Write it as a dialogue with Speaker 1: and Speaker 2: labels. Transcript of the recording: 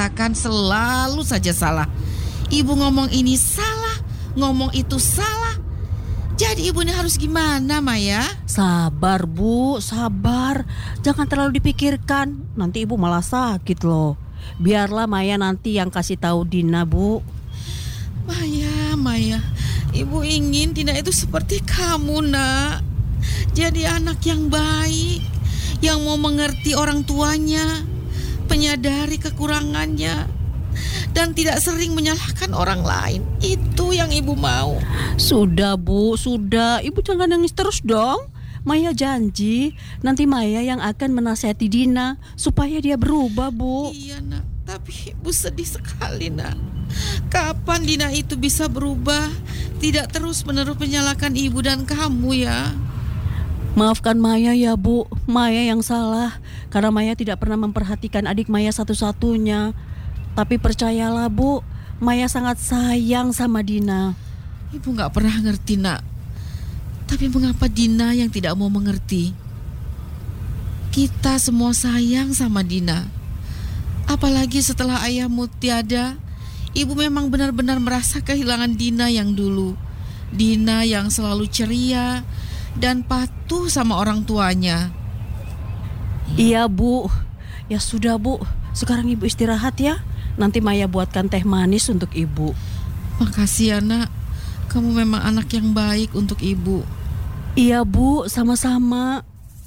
Speaker 1: katakan selalu saja salah. Ibu ngomong ini salah, ngomong itu salah. Jadi ibu ini harus gimana, Maya?
Speaker 2: Sabar Bu, sabar. Jangan terlalu dipikirkan, nanti ibu malah sakit loh. Biarlah Maya nanti yang kasih tahu Dina, Bu.
Speaker 1: Maya, ibu ingin Dina itu seperti kamu, nak. Jadi anak yang baik, yang mau mengerti orang tuanya, menyadari kekurangannya, dan tidak sering menyalahkan orang lain. Itu yang ibu mau.
Speaker 2: Sudah Bu, sudah. Ibu jangan nangis terus dong. Maya janji nanti Maya yang akan menasihati Dina supaya dia berubah, Bu.
Speaker 1: Iya, nak. Tapi ibu sedih sekali, nak. Kapan Dina itu bisa berubah? Tidak terus-menerus menyalahkan ibu dan kamu ya.
Speaker 2: Maafkan Maya ya Bu, Maya yang salah karena Maya tidak pernah memperhatikan adik Maya satu-satunya. Tapi percayalah Bu, Maya sangat sayang sama Dina.
Speaker 1: Ibu gak pernah ngerti, nak. Tapi mengapa Dina yang tidak mau mengerti? Kita semua sayang sama Dina. Apalagi setelah ayahmu tiada, ibu memang benar-benar merasa kehilangan Dina yang dulu. Dina yang selalu ceria dan patuh sama orang tuanya.
Speaker 2: Iya Bu, ya sudah Bu, sekarang ibu istirahat ya. Nanti Maya buatkan teh manis untuk ibu.
Speaker 1: Makasih ya, nak. Kamu memang anak yang baik untuk ibu.
Speaker 2: Iya Bu, sama-sama.